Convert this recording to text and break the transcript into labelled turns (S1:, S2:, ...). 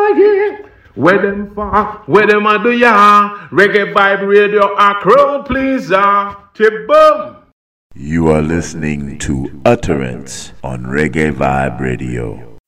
S1: yeah. Where them far, where them a do ya? Reggae Vibe Radio, a crowd pleaser. Chibum.
S2: You are listening to Utterance on Reggae Vibe Radio.